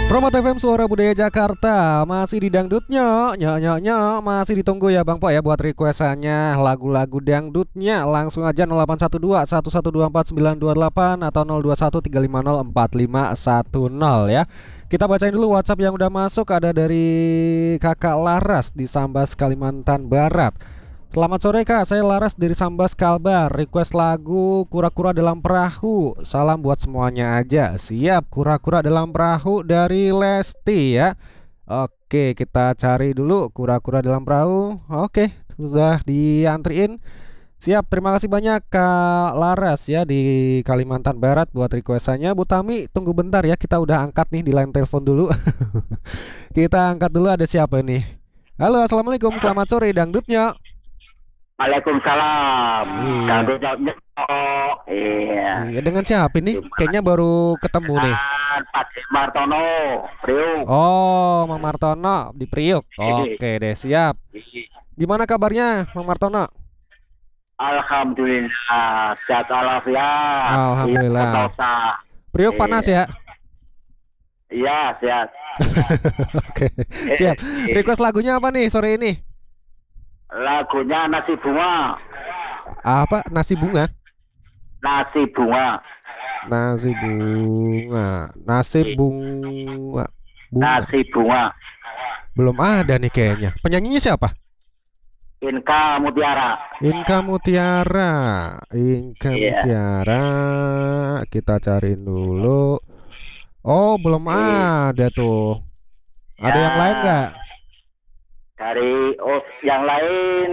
Promo FM Suara Budaya Jakarta masih di dangdutnya, masih ditunggu ya Bang Po ya buat requestannya lagu-lagu dangdutnya. Langsung aja 0812 1124 928 atau 021 350 4510 ya. Kita bacain dulu WhatsApp yang udah masuk. Ada dari Kakak Laras di Sambas, Kalimantan Barat. Selamat sore Kak, saya Laras dari Sambas Kalbar. Request lagu Kura-Kura Dalam Perahu. Salam buat semuanya aja. Siap, Kura-Kura Dalam Perahu dari Lesti ya. Oke, kita cari dulu Kura-Kura Dalam Perahu. Oke, sudah diantriin. Siap, terima kasih banyak Kak Laras ya di Kalimantan Barat buat requestannya. Bu Tami, tunggu bentar ya, kita udah angkat nih di line telepon dulu. Kita angkat dulu, ada siapa nih? Halo, assalamualaikum, selamat sore dangdutnya. Waalaikumsalam. Iya. Iya. Iya, dengan siapa nih? Kayaknya baru ketemu nih. Pak Martono, Priuk. Oh, Mang Martono di Priuk. Oke deh, siap. Gimana kabarnya, Mang Martono? Alhamdulillah, sehat walafiat. Alhamdulillah. Priuk panas ya? Iya, sehat. Oke, siap. Request lagunya apa nih sore ini? Lagunya Nasi Bunga. Apa? Nasi bunga? Nasi Bunga. Nasi bunga. Nasi bunga. Nasi Bunga. Belum ada nih kayaknya. Penyanyinya siapa? Inka Mutiara. Inka Mutiara. Inka Mutiara. Kita cari dulu. Oh, belum ada tuh. Ada yang lain nggak? Dari yang lain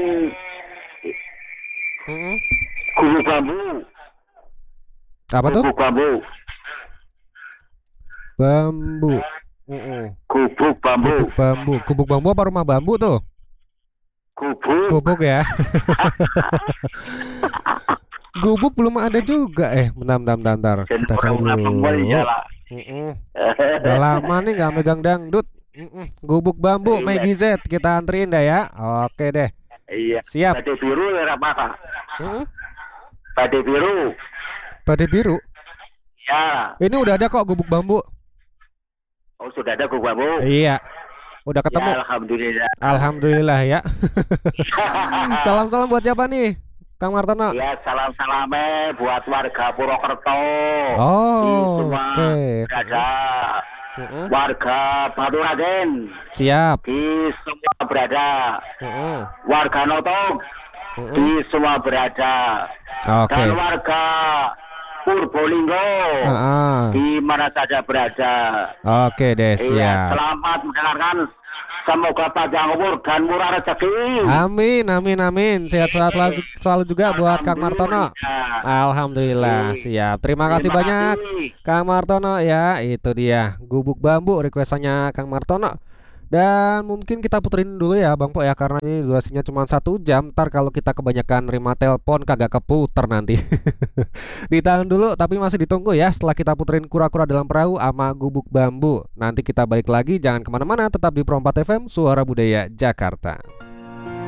Gubuk Bambu. Apa tuh? Gubuk Bambu. Bambu. Gubuk Bambu. Gubuk Bambu. Gubuk Bambu apa Rumah Bambu tuh? Gubuk. Gubuk ya. Gubuk belum ada juga. Bentar. Kita cari dulu. Udah lama nih nggak megang dangdut. Gubuk Bambu, Maggie Z, kita antriin dah ya. Oke deh. Iya. Siap. Badai biru ya apa? Badai biru. Badai biru. Ya. Ini udah ada kok Gubuk Bambu. Oh, sudah ada Gubuk Bambu. Iya. Udah ketemu. Ya, alhamdulillah. Alhamdulillah ya. Salam-salam buat siapa nih? Kang Martono. Ya, salam-salamnya buat warga Purwokerto. Oh, oke. Ada warga Batu Raden. Siap. Di semua berada. Warga Notok. Di semua berada. Oke. Dan warga Purbolinggo. Di mana saja berada. Oke deh, siap. Selamat mendengarkan. Semoga panjang umur dan murah rezeki. Amin. Sehat-sehat selalu juga buat Kang Martono. Alhamdulillah, siap. Terima kasih banyak Kang Martono ya. Itu dia Gubuk Bambu requestannya Kang Martono. Dan mungkin kita puterin dulu ya Bang Po ya, karena ini durasinya cuma 1 jam. Ntar kalau kita kebanyakan nerima telepon kagak keputer nanti. Ditahan dulu, tapi masih ditunggu ya. Setelah kita puterin Kura-Kura Dalam Perahu sama Gubuk Bambu, nanti kita balik lagi. Jangan kemana-mana, tetap di Pro 4 FM Suara Budaya Jakarta.